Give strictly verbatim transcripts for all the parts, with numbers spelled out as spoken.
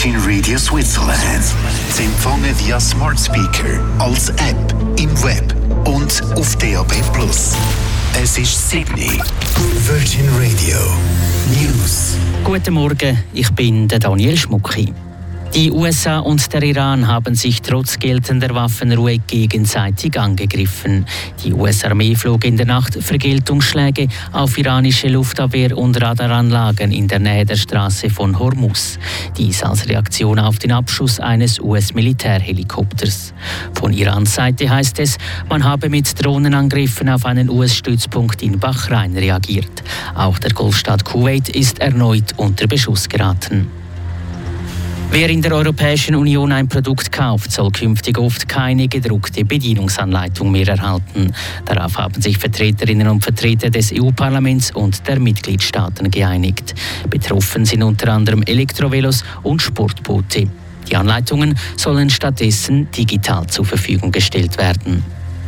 Virgin Radio Switzerland. Sie empfangen via Smart Speaker, als App, im Web und auf D A B plus. Es ist Sydney. Virgin Radio News. Guten Morgen, ich bin der Daniel Schmucki. Die U S A und der Iran haben sich trotz geltender Waffenruhe gegenseitig angegriffen. Die U S-Armee flog in der Nacht Vergeltungsschläge auf iranische Luftabwehr- und Radaranlagen in der Nähe der Straße von Hormuz. Dies als Reaktion auf den Abschuss eines U S-Militärhelikopters. Von Irans Seite heißt es, man habe mit Drohnenangriffen auf einen U S-Stützpunkt in Bahrain reagiert. Auch der Golfstaat Kuwait ist erneut unter Beschuss geraten. Wer in der Europäischen Union ein Produkt kauft, soll künftig oft keine gedruckte Bedienungsanleitung mehr erhalten. Darauf haben sich Vertreterinnen und Vertreter des E U-Parlaments und der Mitgliedstaaten geeinigt. Betroffen sind unter anderem Elektrovelos und Sportboote. Die Anleitungen sollen stattdessen digital zur Verfügung gestellt werden.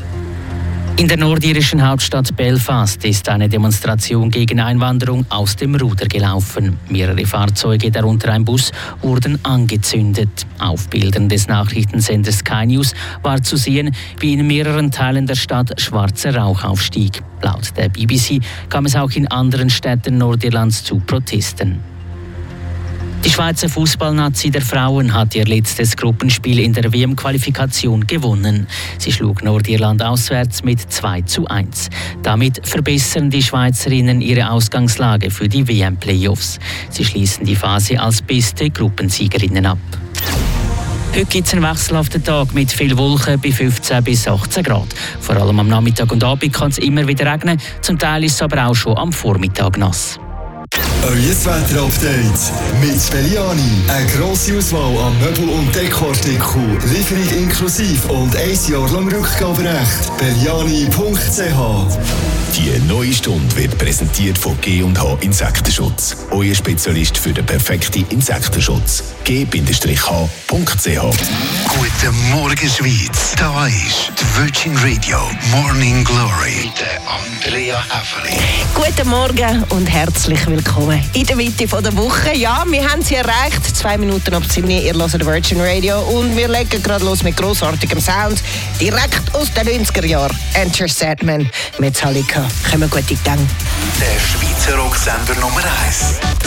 In der nordirischen Hauptstadt Belfast ist eine Demonstration gegen Einwanderung aus dem Ruder gelaufen. Mehrere Fahrzeuge, darunter ein Bus, wurden angezündet. Auf Bildern des Nachrichtensenders Sky News war zu sehen, wie in mehreren Teilen der Stadt schwarzer Rauch aufstieg. Laut der B B C kam es auch in anderen Städten Nordirlands zu Protesten. Die Schweizer Fußballnazi der Frauen hat ihr letztes Gruppenspiel in der W M-Qualifikation gewonnen. Sie schlug Nordirland auswärts mit zwei zu eins. Damit verbessern die Schweizerinnen ihre Ausgangslage für die W M-Playoffs. Sie schließen die Phase als beste Gruppensiegerinnen ab. Heute gibt es einen wechselhaften Tag mit viel Wolken bei fünfzehn bis achtzehn Grad. Vor allem am Nachmittag und Abend kann es immer wieder regnen. Zum Teil ist es aber auch schon am Vormittag nass. Euer Wetter-Update mit Belliani. Eine grosse Auswahl an Möbel- und Dekoartikeln, Lieferung inklusive und ein Jahr lang Rückgaberecht. Belliani punkt c h. Die neue Stunde wird präsentiert von G und H Insektenschutz. Euer Spezialist für den perfekten Insektenschutz. G H punkt c h. Guten Morgen, Schweiz. Da ist die Virgin Radio Morning Glory mit Andrea Häfeli. Guten Morgen und herzlich willkommen in der Mitte der Woche. Ja, wir haben sie erreicht. Zwei Minuten ab sieben. Ihr hört Virgin Radio und wir legen gerade los mit grossartigem Sound. Direkt aus den neunziger Jahren. Enter Sandman mit Metallica. Kommen gut in die Gang. Der Schweizer Rocksender Nummer eins.